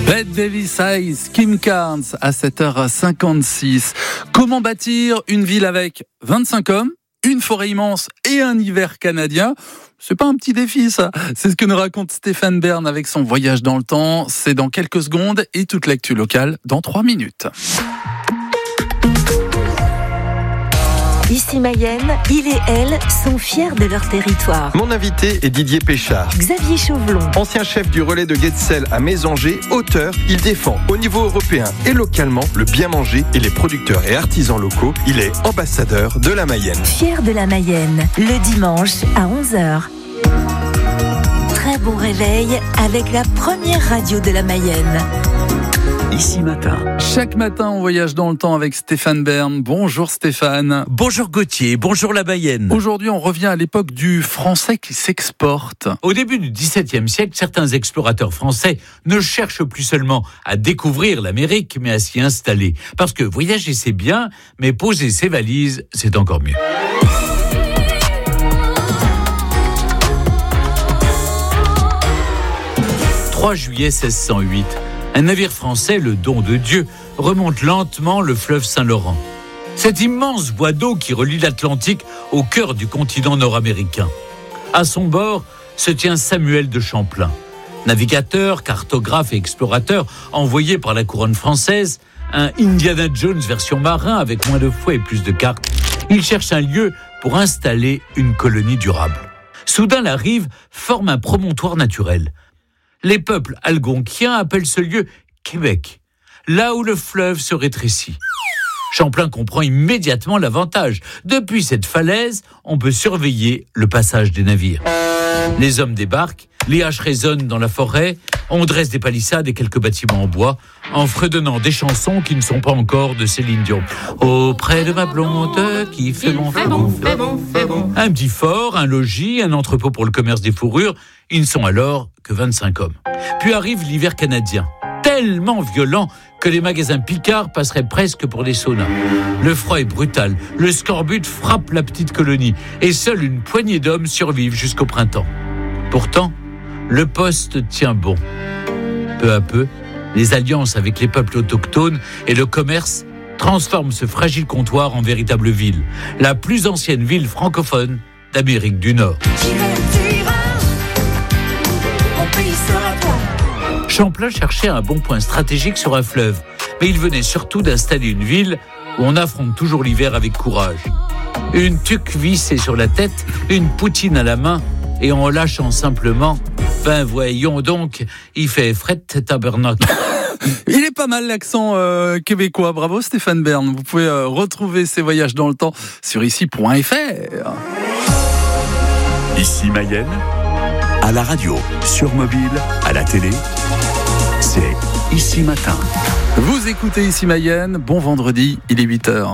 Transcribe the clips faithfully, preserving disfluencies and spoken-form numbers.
Bette Davis Eyes, Kim Carnes à sept heures cinquante-six. Comment bâtir une ville avec vingt-cinq hommes, une forêt immense et un hiver canadien? C'est pas un petit défi, ça. C'est ce que nous raconte Stéphane Bern avec son voyage dans le temps. C'est dans quelques secondes et toute l'actu locale dans trois minutes. Ici Mayenne, il et elle sont fiers de leur territoire. Mon invité est Didier Péchard. Xavier Chauvelon. Ancien chef du relais de Guetzel à Mésanger, auteur, il défend au niveau européen et localement le bien manger et les producteurs et artisans locaux. Il est ambassadeur de la Mayenne. Fier de la Mayenne, le dimanche à onze heures. Très bon réveil avec la première radio de la Mayenne. Ici Matin. Chaque matin, on voyage dans le temps avec Stéphane Bern. Bonjour Stéphane. Bonjour Gauthier, bonjour la Mayenne. Aujourd'hui, on revient à l'époque du français qui s'exporte. Au début du dix-septième siècle, certains explorateurs français ne cherchent plus seulement à découvrir l'Amérique, mais à s'y installer. Parce que voyager, c'est bien, mais poser ses valises, c'est encore mieux. trois juillet seize cent huit. Un navire français, le Don de Dieu, remonte lentement le fleuve Saint-Laurent. Cette immense voie d'eau qui relie l'Atlantique au cœur du continent nord-américain. À son bord se tient Samuel de Champlain, navigateur, cartographe et explorateur envoyé par la couronne française, un Indiana Jones version marin avec moins de fouets et plus de cartes. Il cherche un lieu pour installer une colonie durable. Soudain, la rive forme un promontoire naturel. Les peuples algonquiens appellent ce lieu Québec, là où le fleuve se rétrécit. Champlain comprend immédiatement l'avantage. Depuis cette falaise, on peut surveiller le passage des navires. Les hommes débarquent, les haches résonnent dans la forêt, on dresse des palissades et quelques bâtiments en bois, en fredonnant des chansons qui ne sont pas encore de Céline Dion. Auprès de ma blonde qui fait bon, fait bon, fait bon, fait bon. Un petit fort, un logis, un entrepôt pour le commerce des fourrures. Ils ne sont alors que vingt-cinq hommes. Puis arrive l'hiver canadien, tellement violent que les magasins Picard passeraient presque pour des saunas. Le froid est brutal, le scorbut frappe la petite colonie et seule une poignée d'hommes survivent jusqu'au printemps. Pourtant, le poste tient bon. Peu à peu, les alliances avec les peuples autochtones et le commerce transforment ce fragile comptoir en véritable ville, la plus ancienne ville francophone d'Amérique du Nord. Champlain cherchait un bon point stratégique sur un fleuve, mais il venait surtout d'installer une ville où on affronte toujours l'hiver avec courage. Une tuque vissée sur la tête, une poutine à la main, et en lâchant simplement, ben voyons donc, il fait fret tabernacle. Il est pas mal l'accent euh, québécois. Bravo Stéphane Bern. Vous pouvez euh, retrouver ces voyages dans le temps sur ici point f r. Ici Mayenne, à la radio, sur mobile, à la télé, c'est Ici Matin. Vous écoutez Ici Mayenne, bon vendredi, il est huit heures.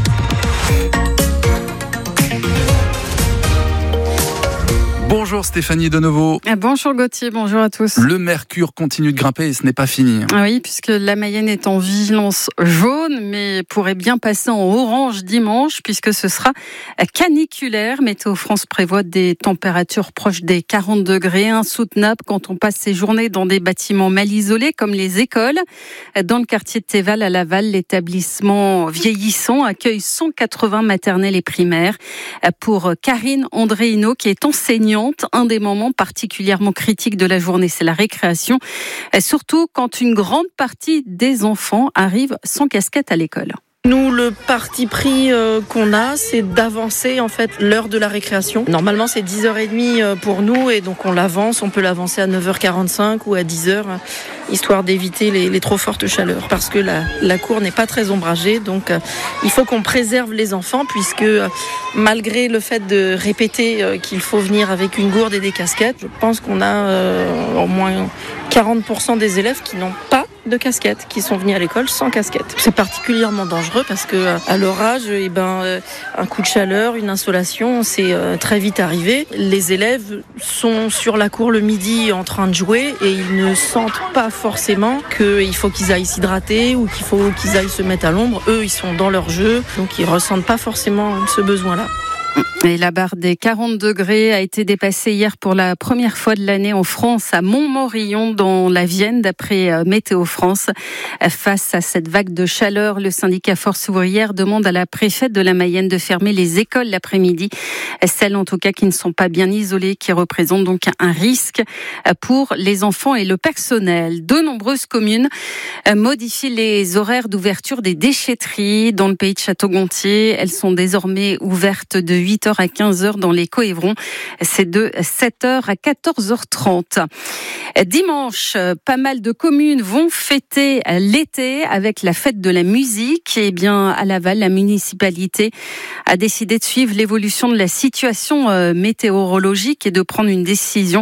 Bonjour Stéphanie de nouveau. Bonjour Gauthier, bonjour à tous. Le mercure continue de grimper et ce n'est pas fini. Oui, puisque la Mayenne est en vigilance jaune, mais pourrait bien passer en orange dimanche, puisque ce sera caniculaire. Météo France prévoit des températures proches des quarante degrés, insoutenables quand on passe ses journées dans des bâtiments mal isolés, comme les écoles. Dans le quartier de Théval à Laval, l'établissement vieillissant accueille cent quatre-vingts maternelles et primaires. Pour Karine Andréino, qui est enseignante, un des moments particulièrement critiques de la journée, c'est la récréation, surtout quand une grande partie des enfants arrivent sans casquette à l'école. Nous, le parti pris euh, qu'on a, c'est d'avancer en fait l'heure de la récréation. Normalement, c'est dix heures trente pour nous et donc on l'avance. On peut l'avancer à neuf heures quarante-cinq ou à dix heures, histoire d'éviter les, les trop fortes chaleurs. Parce que la, la cour n'est pas très ombragée, donc euh, il faut qu'on préserve les enfants puisque euh, malgré le fait de répéter euh, qu'il faut venir avec une gourde et des casquettes, je pense qu'on a euh, au moins quarante pour cent des élèves qui n'ont pas de casquettes, qui sont venus à l'école sans casquette. C'est particulièrement dangereux parce que à l'orage, eh ben, un coup de chaleur, une insolation, c'est très vite arrivé. Les élèves sont sur la cour le midi en train de jouer et ils ne sentent pas forcément qu'il faut qu'ils aillent s'hydrater ou qu'il faut qu'ils aillent se mettre à l'ombre. Eux, ils sont dans leur jeu, donc ils ressentent pas forcément ce besoin-là. Et la barre des quarante degrés a été dépassée hier pour la première fois de l'année en France à Montmorillon dans la Vienne d'après Météo France. Face à cette vague de chaleur, le syndicat Force ouvrière demande à la préfète de la Mayenne de fermer les écoles l'après-midi. Celles en tout cas qui ne sont pas bien isolées, qui représentent donc un risque pour les enfants et le personnel. De nombreuses communes modifient les horaires d'ouverture des déchetteries dans le pays de Château-Gontier. Elles sont désormais ouvertes de huit heures à quinze heures dans les Coévrons. C'est de sept heures à quatorze heures trente. Dimanche, pas mal de communes vont fêter l'été avec la fête de la musique. Et bien, à Laval, la municipalité a décidé de suivre l'évolution de la situation météorologique et de prendre une décision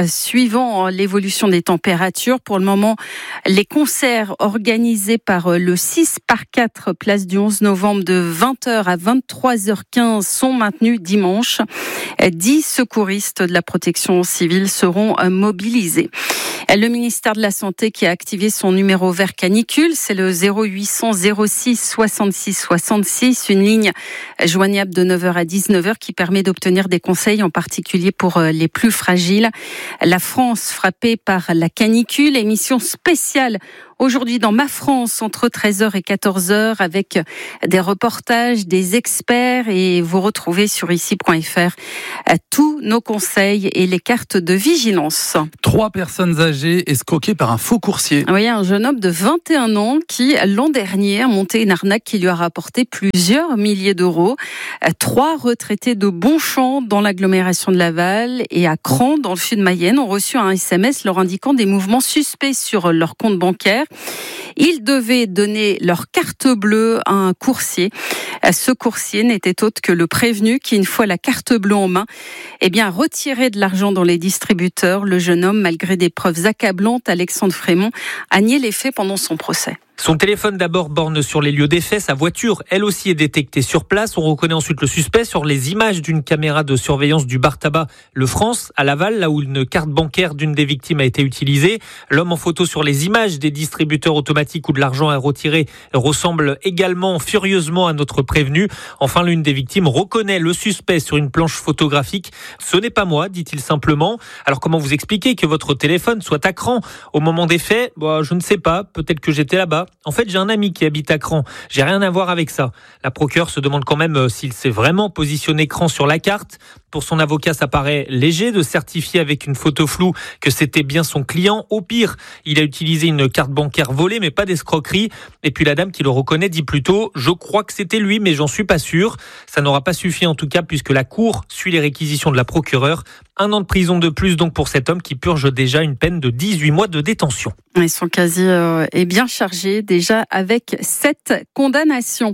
suivant l'évolution des températures. Pour le moment, les concerts organisés par le six par quatre, place du onze novembre de vingt heures à vingt-trois heures quinze sont maintenus dimanche. Dix secouristes de la protection civile seront mobilisés. Le ministère de la Santé qui a activé son numéro vert canicule, c'est le zéro huit cents zéro six soixante-six soixante-six, une ligne joignable de neuf heures à dix-neuf heures qui permet d'obtenir des conseils, en particulier pour les plus fragiles. La France frappée par la canicule, émission spéciale aujourd'hui dans Ma France entre treize heures et quatorze heures avec des reportages, des experts, et vous retrouvez sur ici point f r tous nos conseils et les cartes de vigilance. Trois personnes âgées escroquées par un faux coursier. Oui, un jeune homme de vingt et un ans qui, l'an dernier, a monté une arnaque qui lui a rapporté plusieurs milliers d'euros. Trois retraités de Bonchamp dans l'agglomération de Laval et à Cran dans le sud de Mayenne ont reçu un S M S leur indiquant des mouvements suspects sur leur compte bancaire. Ils devaient donner leur carte bleue à un coursier. Ce coursier n'était autre que le prévenu qui, une fois la carte bleue en main, eh bien, retirait de l'argent dans les distributeurs. Le jeune homme, malgré des preuves accablantes, Alexandre Frémont, a nié les faits pendant son procès. Son téléphone d'abord borne sur les lieux des faits, sa voiture, elle aussi, est détectée sur place. On reconnaît ensuite le suspect sur les images d'une caméra de surveillance du bar tabac Le France à Laval, là où une carte bancaire d'une des victimes a été utilisée. L'homme en photo sur les images des distributeurs automatiques où de l'argent est retiré ressemble également furieusement à notre prévenu. Enfin, l'une des victimes reconnaît le suspect sur une planche photographique. Ce n'est pas moi, dit-il simplement. Alors comment vous expliquer que votre téléphone soit à Cran au moment des faits? Bah, je ne sais pas, peut-être que j'étais là-bas. En fait, j'ai un ami qui habite à Cran. J'ai rien à voir avec ça. La procureure se demande quand même s'il s'est vraiment positionné Cran sur la carte. Pour son avocat, ça paraît léger de certifier avec une photo floue que c'était bien son client. Au pire, il a utilisé une carte bancaire volée, mais pas d'escroquerie. Et puis la dame qui le reconnaît dit plutôt « Je crois que c'était lui, mais j'en suis pas sûr ». Ça n'aura pas suffi en tout cas, puisque la Cour suit les réquisitions de la procureure. Un an de prison de plus donc pour cet homme qui purge déjà une peine de dix-huit mois de détention. Et son casier est bien chargé, déjà avec sept condamnations.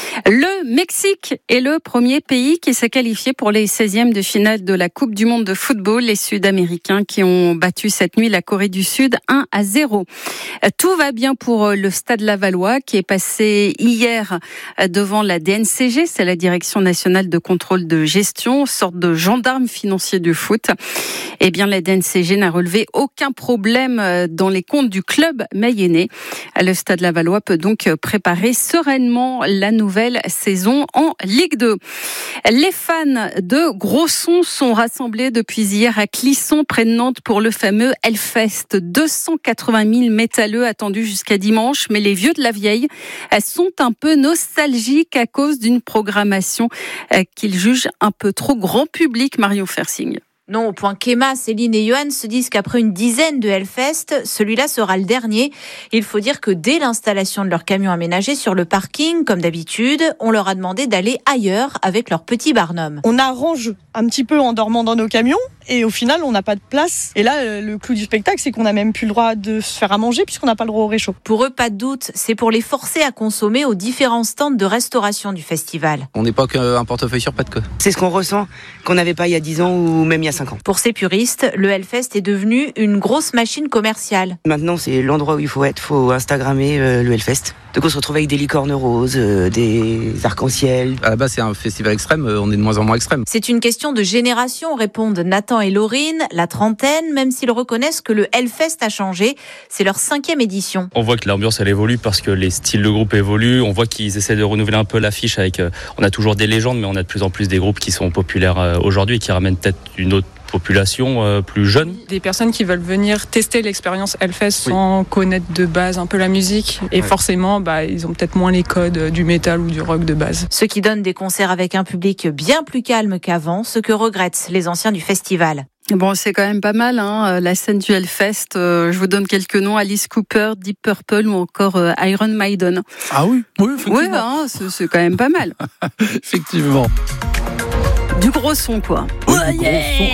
Le Mexique est le premier pays qui s'est qualifié pour les seizièmes de finale de la Coupe du Monde de football. Les Sud-Américains qui ont battu cette nuit la Corée du Sud un à zéro. Tout va bien pour le Stade Lavallois qui est passé hier devant la D N C G, c'est la Direction nationale de contrôle de gestion, sorte de gendarme financier du foot. Eh bien, la D N C G n'a relevé aucun problème dans les comptes du club mayennais. Le Stade Lavallois peut donc préparer sereinement la nouvelle saison en Ligue deux. Les fans de gros sons sont rassemblés depuis hier à Clisson, près de Nantes, pour le fameux Hellfest. deux cent quatre-vingt mille métalleux attendus jusqu'à dimanche, mais les vieux de la vieille sont un peu nostalgiques à cause d'une programmation qu'ils jugent un peu trop grand public. Marion Fersing. Non, au point qu'Emma, Céline et Johan se disent qu'après une dizaine de Hellfest, celui-là sera le dernier. Il faut dire que dès l'installation de leur camion aménagé sur le parking, comme d'habitude, on leur a demandé d'aller ailleurs avec leur petit Barnum. On arrange un petit peu en dormant dans nos camions et au final, on n'a pas de place. Et là, le clou du spectacle, c'est qu'on n'a même plus le droit de se faire à manger puisqu'on n'a pas le droit au réchaud. Pour eux, pas de doute, c'est pour les forcer à consommer aux différents stands de restauration du festival. On n'est pas qu'un portefeuille sur pattes, quoi. C'est ce qu'on ressent, qu'on n'avait pas il y a dix ans ou même il y a cinq ans. Pour ces puristes, le Hellfest est devenu une grosse machine commerciale. Maintenant, c'est l'endroit où il faut être, il faut Instagrammer euh, le Hellfest. Donc on se retrouve avec des licornes roses, euh, des arcs-en-ciel. À la base, c'est un festival extrême, on est de moins en moins extrême. C'est une question de génération, répondent Nathan et Laurine, la trentaine, même s'ils reconnaissent que le Hellfest a changé. C'est leur cinquième édition. On voit que l'ambiance, elle évolue parce que les styles de groupe évoluent. On voit qu'ils essaient de renouveler un peu l'affiche avec... Euh, on a toujours des légendes, mais on a de plus en plus des groupes qui sont populaires euh, aujourd'hui et qui ramènent peut-être une autre population euh, plus jeune. Des personnes qui veulent venir tester l'expérience Hellfest sans oui. connaître de base un peu la musique et ouais. forcément bah, ils ont peut-être moins les codes du métal ou du rock de base. Ceux qui donnent des concerts avec un public bien plus calme qu'avant, ce que regrettent les anciens du festival. Bon, c'est quand même pas mal, hein, la scène du Hellfest. Euh, je vous donne quelques noms, Alice Cooper, Deep Purple ou encore euh, Iron Maiden. Ah oui, oui, effectivement. Oui, hein, c'est, c'est quand même pas mal. Effectivement. Du gros son, quoi. Oui, du gros son.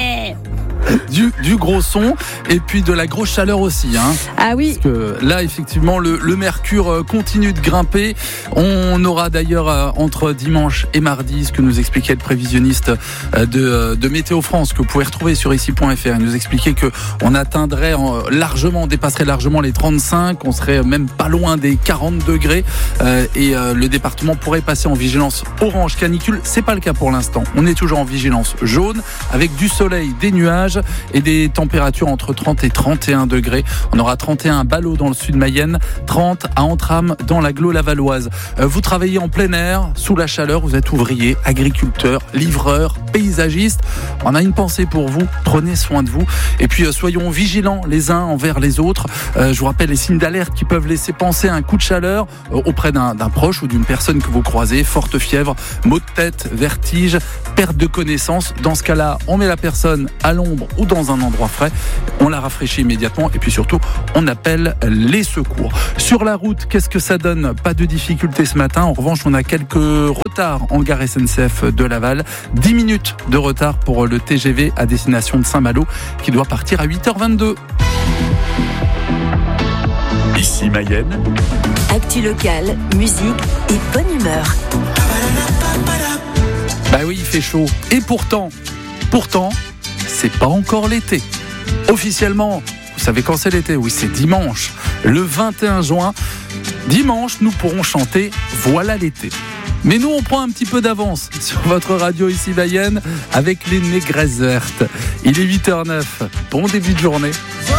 Du, du gros son et puis de la grosse chaleur aussi. Hein. Ah oui. Parce que là, effectivement, le, le mercure continue de grimper. On aura d'ailleurs euh, entre dimanche et mardi, ce que nous expliquait le prévisionniste euh, de, de Météo France, que vous pouvez retrouver sur ici point f r. Il nous expliquait qu'on atteindrait en, largement, on dépasserait largement les trente-cinq, on serait même pas loin des quarante degrés euh, et euh, le département pourrait passer en vigilance orange canicule. C'est pas le cas pour l'instant. On est toujours en vigilance jaune avec du soleil, des nuages et des températures entre trente et trente et un degrés. On aura trente et un à Ballot dans le sud Mayenne, trente à Entrammes dans l'agglo lavalloise. Vous travaillez en plein air, sous la chaleur, vous êtes ouvrier, agriculteur, livreur, paysagiste. On a une pensée pour vous, prenez soin de vous. Et puis soyons vigilants les uns envers les autres. Je vous rappelle les signes d'alerte qui peuvent laisser penser à un coup de chaleur auprès d'un, d'un proche ou d'une personne que vous croisez. Forte fièvre, maux de tête, vertige, perte de connaissance. Dans ce cas-là, on met la personne à l'ombre ou dans un endroit frais, on la rafraîchit immédiatement et puis surtout on appelle les secours. Sur la route, qu'est-ce que ça donne? Pas de difficultés ce matin, en revanche on a quelques retards en gare S N C F de Laval, dix minutes de retard pour le T G V à destination de Saint-Malo qui doit partir à huit heures vingt-deux. Ici Mayenne, actu locale, musique et bonne humeur. Bah oui, il fait chaud et pourtant, pourtant c'est pas encore l'été. Officiellement, vous savez quand c'est l'été? Oui, c'est dimanche, le vingt et un juin. Dimanche, nous pourrons chanter « Voilà l'été ». Mais nous, on prend un petit peu d'avance sur votre radio ici Mayenne avec les Négresses Vertes. Il est huit heures zéro neuf. Bon début de journée.